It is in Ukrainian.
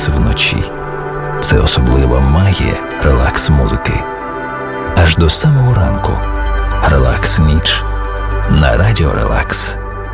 релакс вночі. Це особлива магія релакс-музики. Аж до самого ранку. Релакс-ніч на Радіо Релакс.